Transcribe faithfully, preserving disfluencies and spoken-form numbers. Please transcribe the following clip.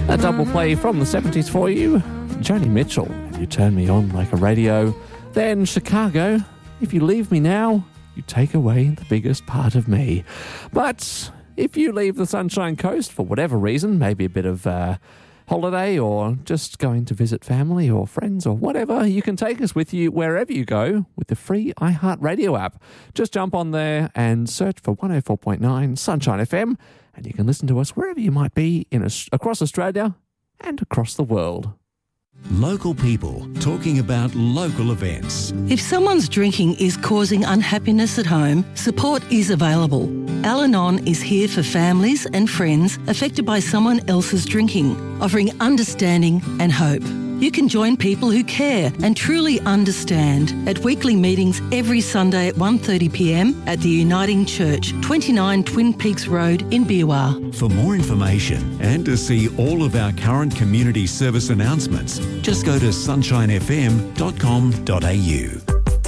A double play from the seventies for you. Joni Mitchell, You Turn Me On Like a Radio. Then Chicago, If You Leave Me Now, You Take Away the Biggest Part of Me. But if you leave the Sunshine Coast for whatever reason, maybe a bit of uh, holiday or just going to visit family or friends or whatever, you can take us with you wherever you go with the free iHeartRadio app. Just jump on there and search for one oh four point nine Sunshine F M, and you can listen to us wherever you might be in across Australia and across the world. Local people talking about local events. If someone's drinking is causing unhappiness at home, support is available. Al-Anon is here for families and friends affected by someone else's drinking, offering understanding and hope. You can join people who care and truly understand at weekly meetings every Sunday at one thirty p m at the Uniting Church, twenty-nine Twin Peaks Road in Biwa. For more information and to see all of our current community service announcements, just go to sunshine f m dot com dot a u.